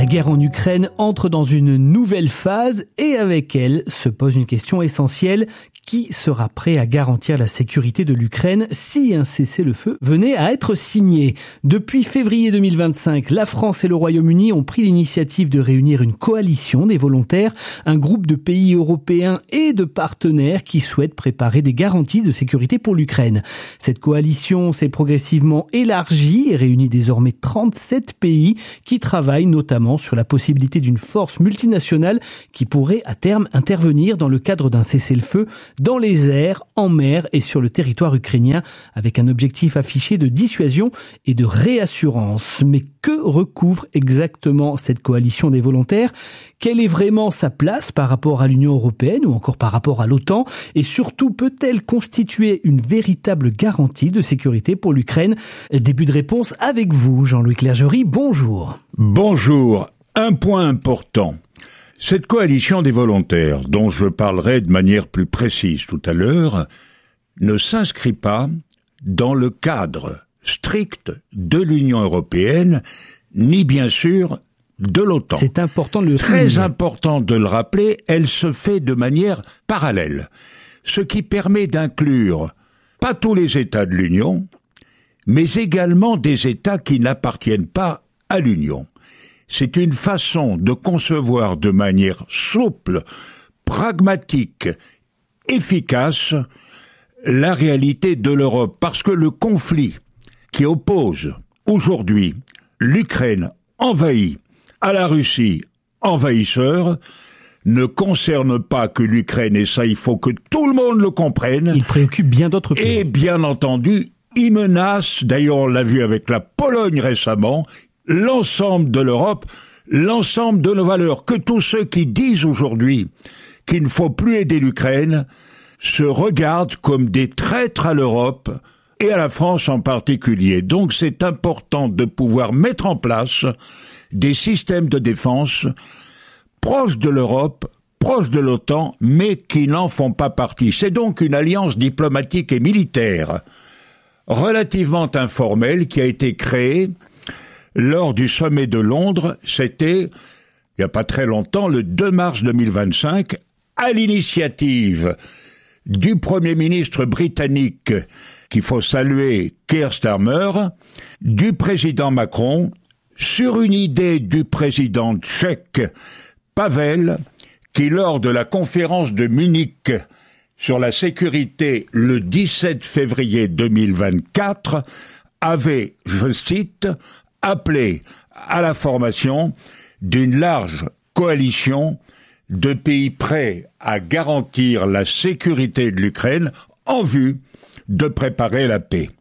guerre en Ukraine entre dans une nouvelle phase et avec elle se pose une question essentielle. Qui sera prêt à garantir la sécurité de l'Ukraine si un cessez-le-feu venait à être signé? Depuis février 2025, la France et le Royaume-Uni ont pris l'initiative de réunir une coalition des volontaires, un groupe de pays européens et de partenaires qui souhaitent préparer des garanties de sécurité pour l'Ukraine. Cette coalition s'est progressivement élargie et réunit désormais 37 pays qui travaillent notamment sur la possibilité d'une force multinationale qui pourrait à terme intervenir dans le cadre d'un cessez-le-feu dans les airs, en mer et sur le territoire ukrainien, avec un objectif affiché de dissuasion et de réassurance. Mais que recouvre exactement cette coalition des volontaires? Quelle est vraiment sa place par rapport à l'Union européenne ou encore par rapport à l'OTAN? Et surtout, peut-elle constituer une véritable garantie de sécurité pour l'Ukraine? Début de réponse avec vous, Jean-Louis Clergerie. Bonjour. Bonjour. Un point important. Cette coalition des volontaires, dont je parlerai de manière plus précise tout à l'heure, ne s'inscrit pas dans le cadre strict de l'Union européenne, ni bien sûr de l'OTAN. C'est important de le souligner. Très souligner. important de le rappeler, elle se fait de manière parallèle, ce qui permet d'inclure pas tous les États de l'Union, mais également des États qui n'appartiennent pas à l'Union. C'est une façon de concevoir de manière souple, pragmatique, efficace, la réalité de l'Europe. Parce que le conflit qui oppose aujourd'hui l'Ukraine envahie à la Russie envahisseur ne concerne pas que l'Ukraine, et ça il faut que tout le monde le comprenne. Il préoccupe bien d'autres pays. Et bien entendu, il menace, d'ailleurs on l'a vu avec la Pologne récemment, l'ensemble de l'Europe, l'ensemble de nos valeurs, que tous ceux qui disent aujourd'hui qu'il ne faut plus aider l'Ukraine se regardent comme des traîtres à l'Europe et à la France en particulier. Donc c'est important de pouvoir mettre en place des systèmes de défense proches de l'Europe, proches de l'OTAN, mais qui n'en font pas partie. C'est donc une alliance diplomatique et militaire relativement informelle qui a été créée lors du sommet de Londres. C'était, il n'y a pas très longtemps, le 2 mars 2025, à l'initiative du Premier ministre britannique, qu'il faut saluer, Keir Starmer, du président Macron, sur une idée du président tchèque, Pavel, qui lors de la conférence de Munich sur la sécurité le 17 février 2024, avait, je cite, appelé à la formation d'une large coalition de pays prêts à garantir la sécurité de l'Ukraine en vue de préparer la paix.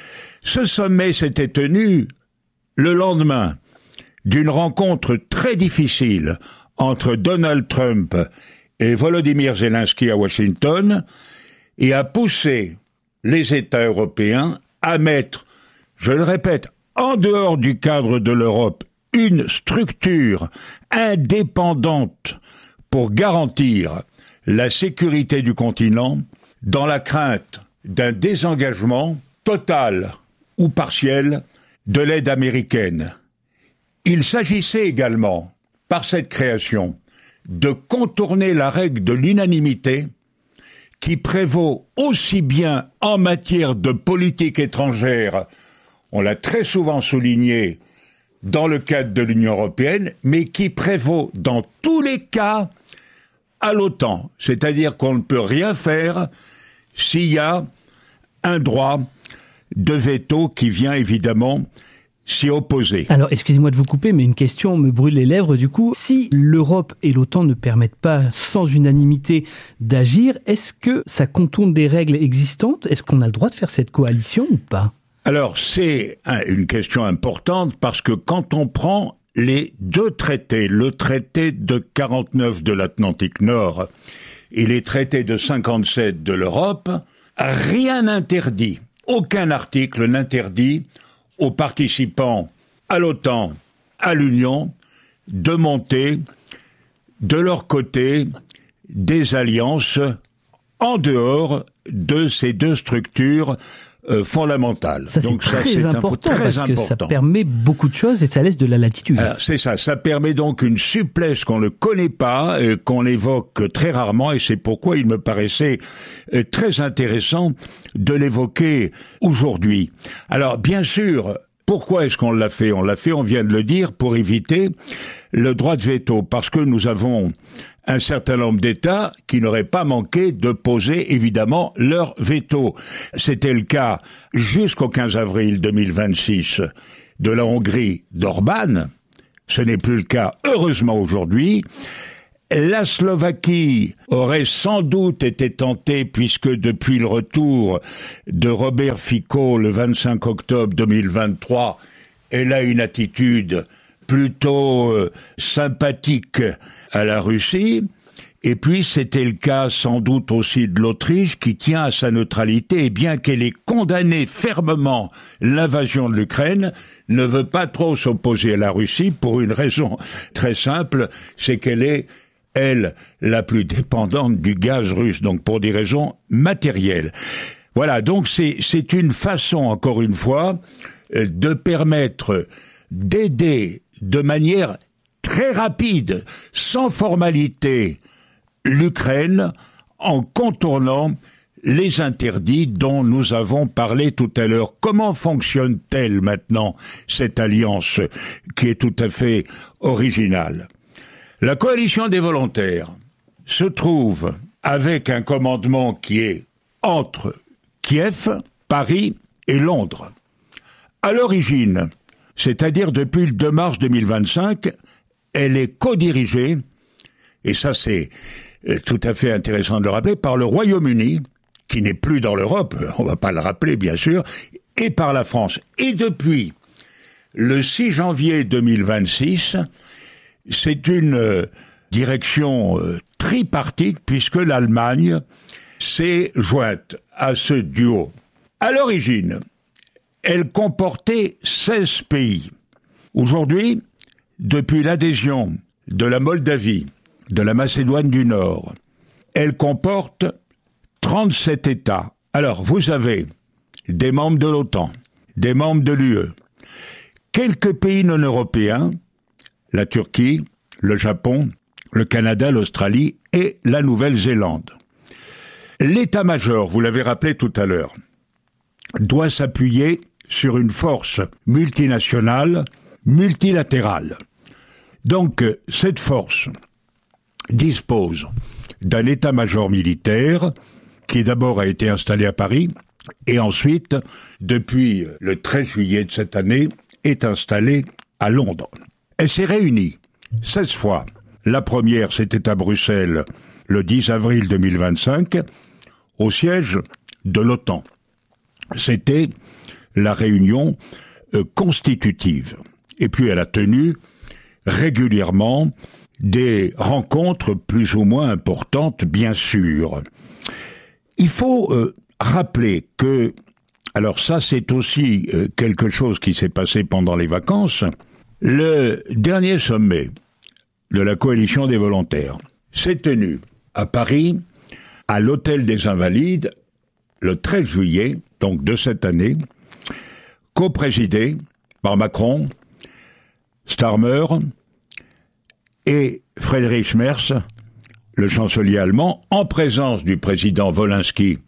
Ce sommet s'était tenu le lendemain d'une rencontre très difficile entre Donald Trump et Volodymyr Zelensky à Washington et a poussé les États européens à mettre, je le répète, en dehors du cadre de l'Europe, une structure indépendante pour garantir la sécurité du continent dans la crainte d'un désengagement total ou partiel de l'aide américaine. Il s'agissait également, par cette création, de contourner la règle de l'unanimité qui prévaut aussi bien en matière de politique étrangère, on l'a très souvent souligné dans le cadre de l'Union européenne, mais qui prévaut dans tous les cas à l'OTAN. C'est-à-dire qu'on ne peut rien faire s'il y a un droit de veto qui vient évidemment s'y opposer. Alors, excusez-moi de vous couper, mais une question me brûle les lèvres du coup. Si l'Europe et l'OTAN ne permettent pas, sans unanimité, d'agir, est-ce que ça contourne des règles existantes? Est-ce qu'on a le droit de faire cette coalition ou pas? Alors, c'est une question importante parce que quand on prend les deux traités, le traité de 49 de l'Atlantique Nord et les traités de 57 de l'Europe, rien n'interdit, aucun article n'interdit aux participants à l'OTAN, à l'Union, de monter de leur côté des alliances en dehors de ces deux structures fondamentale. Ça, donc c'est ça, très c'est important très parce important. que ça permet beaucoup de choses et ça laisse de la latitude. Alors, c'est ça. Ça permet donc une souplesse qu'on ne connaît pas, qu'on évoque très rarement, et c'est pourquoi il me paraissait très intéressant de l'évoquer aujourd'hui. Alors, bien sûr, pourquoi est-ce qu'on l'a fait ? On l'a fait, on vient de le dire, pour éviter le droit de veto, parce que nous avons un certain nombre d'États qui n'auraient pas manqué de poser, évidemment, leur veto. C'était le cas jusqu'au 15 avril 2026 de la Hongrie d'Orbán. Ce n'est plus le cas, heureusement, aujourd'hui. La Slovaquie aurait sans doute été tentée, puisque depuis le retour de Robert Fico le 25 octobre 2023, elle a une attitude plutôt sympathique à la Russie. Et puis c'était le cas sans doute aussi de l'Autriche, qui tient à sa neutralité, et bien qu'elle ait condamné fermement l'invasion de l'Ukraine, ne veut pas trop s'opposer à la Russie pour une raison très simple, c'est qu'elle est, elle, la plus dépendante du gaz russe, donc pour des raisons matérielles. Voilà, donc c'est une façon, encore une fois, de permettre d'aider de manière très rapide, sans formalité, l'Ukraine en contournant les interdits dont nous avons parlé tout à l'heure. Comment fonctionne-t-elle maintenant, cette alliance qui est tout à fait originale ? La coalition des volontaires se trouve avec un commandement qui est entre Kiev, Paris et Londres. À l'origine, c'est-à-dire depuis le 2 mars 2025, elle est co-dirigée, et ça c'est tout à fait intéressant de le rappeler, par le Royaume-Uni, qui n'est plus dans l'Europe, on ne va pas le rappeler bien sûr, et par la France. Et depuis le 6 janvier 2026, c'est une direction tripartite, puisque l'Allemagne s'est jointe à ce duo. À l'origine, elle comportait 16 pays. Aujourd'hui, depuis l'adhésion de la Moldavie, de la Macédoine du Nord, elle comporte 37 États. Alors, vous avez des membres de l'OTAN, des membres de l'UE, quelques pays non européens, la Turquie, le Japon, le Canada, l'Australie et la Nouvelle-Zélande. L'état-major, vous l'avez rappelé tout à l'heure, doit s'appuyer sur une force multinationale, multilatérale. Donc, cette force dispose d'un état-major militaire qui d'abord a été installé à Paris et ensuite, depuis le 13 juillet de cette année, est installé à Londres. Elle s'est réunie 16 fois. La première, c'était à Bruxelles le 10 avril 2025, au siège de l'OTAN. C'était la réunion constitutive. Et puis elle a tenu régulièrement des rencontres plus ou moins importantes, bien sûr. Il faut rappeler que, alors ça c'est aussi quelque chose qui s'est passé pendant les vacances, le dernier sommet de la coalition des volontaires s'est tenu à Paris, à l'Hôtel des Invalides, le 13 juillet, donc de cette année, co-présidé par Macron, Starmer et Friedrich Merz, le chancelier allemand, en présence du président Volodymyr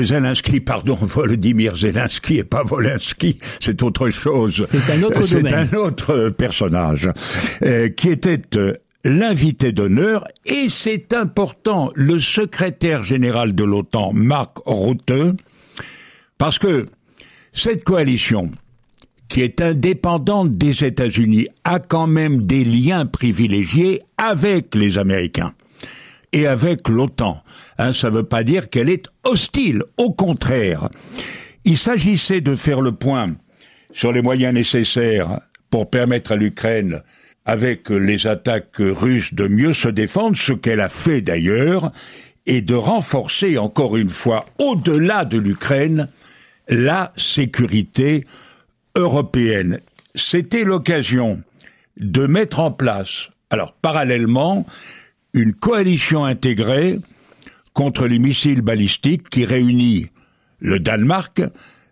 Zelensky et pas Volensky, c'est autre chose. C'est un autre domaine. C'est un autre personnage qui était l'invité d'honneur, et c'est important, le secrétaire général de l'OTAN, Mark Rutte, parce que cette coalition, qui est indépendante des États-Unis, a quand même des liens privilégiés avec les Américains et avec l'OTAN. Ça ne veut pas dire qu'elle est hostile, au contraire. Il s'agissait de faire le point sur les moyens nécessaires pour permettre à l'Ukraine, avec les attaques russes, de mieux se défendre, ce qu'elle a fait d'ailleurs, et de renforcer encore une fois, au-delà de l'Ukraine, la sécurité européenne. C'était l'occasion de mettre en place, alors parallèlement, une coalition intégrée contre les missiles balistiques qui réunit le Danemark,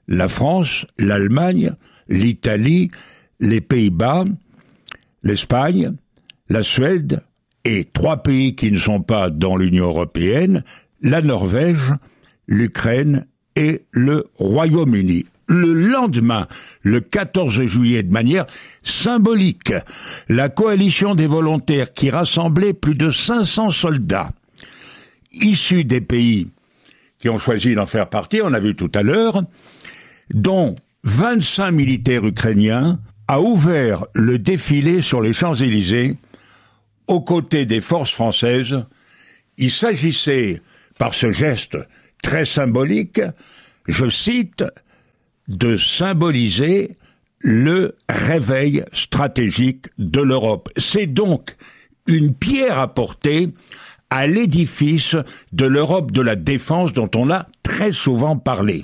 la France, l'Allemagne, l'Italie, les Pays-Bas, l'Espagne, la Suède et 3 pays qui ne sont pas dans l'Union européenne, la Norvège, l'Ukraine et le Royaume-Uni. Le lendemain, le 14 juillet, de manière symbolique, la coalition des volontaires qui rassemblait plus de 500 soldats issus des pays qui ont choisi d'en faire partie, on a vu tout à l'heure, dont 25 militaires ukrainiens, a ouvert le défilé sur les Champs-Élysées aux côtés des forces françaises. Il s'agissait, par ce geste très symbolique, je cite, de symboliser le réveil stratégique de l'Europe. C'est donc une pierre apportée à l'édifice de l'Europe de la défense dont on a très souvent parlé.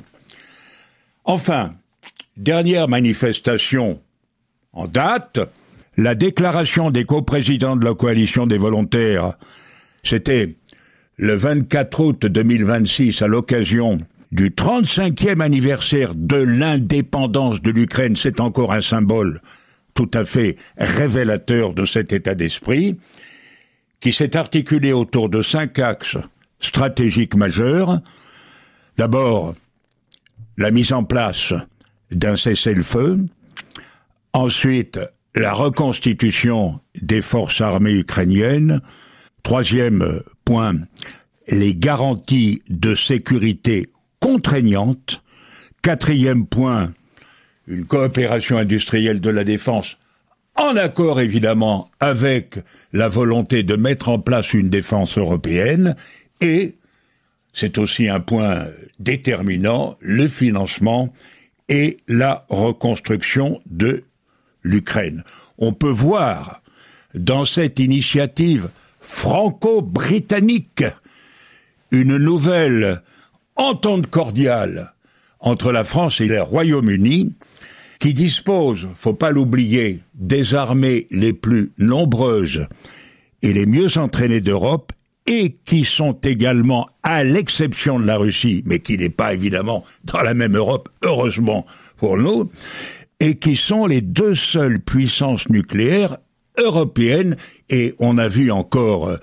Enfin, dernière manifestation en date, la déclaration des coprésidents de la coalition des volontaires, c'était le 24 août 2026 à l'occasion du 35e anniversaire de l'indépendance de l'Ukraine. C'est encore un symbole tout à fait révélateur de cet état d'esprit, qui s'est articulé autour de 5 axes stratégiques majeurs. D'abord, la mise en place d'un cessez-le-feu. Ensuite, la reconstitution des forces armées ukrainiennes. 3e point, les garanties de sécurité contraignantes. 4e point, une coopération industrielle de la défense en accord évidemment avec la volonté de mettre en place une défense européenne. Et c'est aussi un point déterminant, le financement et la reconstruction de l'Ukraine. On peut voir dans cette initiative franco-britannique une nouvelle entente cordiale entre la France et le Royaume-Uni, qui dispose, faut pas l'oublier, des armées les plus nombreuses et les mieux entraînées d'Europe, et qui sont également, à l'exception de la Russie, mais qui n'est pas évidemment dans la même Europe, heureusement pour nous, et qui sont les 2 seules puissances nucléaires européennes. Et on a vu encore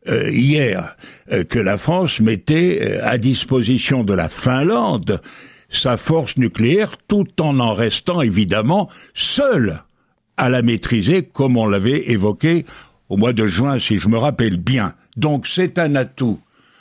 hier que la France mettait à disposition de la Finlande sa force nucléaire, tout en restant évidemment seule à la maîtriser, comme on l'avait évoqué au mois de juin, si je me rappelle bien. Donc c'est un atout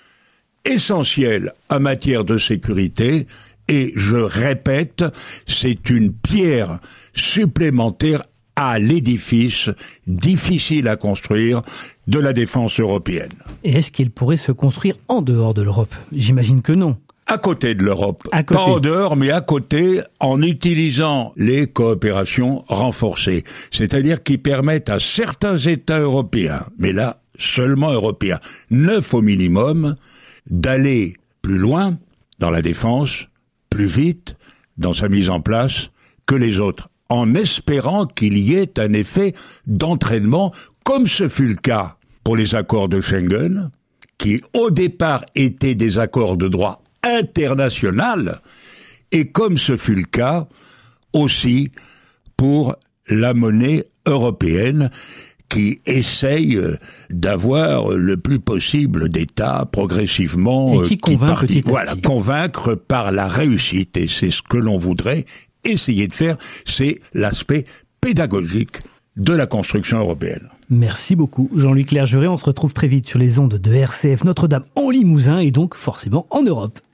essentiel en matière de sécurité, et je répète, c'est une pierre supplémentaire à l'édifice difficile à construire de la défense européenne. Et est-ce qu'il pourrait se construire en dehors de l'Europe ? J'imagine que non. À côté de l'Europe. Pas en dehors, mais à côté, en utilisant les coopérations renforcées. C'est-à-dire qui permettent à certains États européens, mais là, seulement européens, 9 au minimum, d'aller plus loin dans la défense, plus vite dans sa mise en place que les autres, en espérant qu'il y ait un effet d'entraînement, comme ce fut le cas pour les accords de Schengen, qui au départ étaient des accords de droit international, et comme ce fut le cas aussi pour la monnaie européenne, qui essaye d'avoir le plus possible d'États progressivement, et qui convainc petit à petit. Voilà, convaincre par la réussite, et c'est ce que l'on voudrait essayer de faire, c'est l'aspect pédagogique de la construction européenne. Merci beaucoup Jean-Luc Clergeret, on se retrouve très vite sur les ondes de RCF Notre-Dame en Limousin et donc forcément en Europe.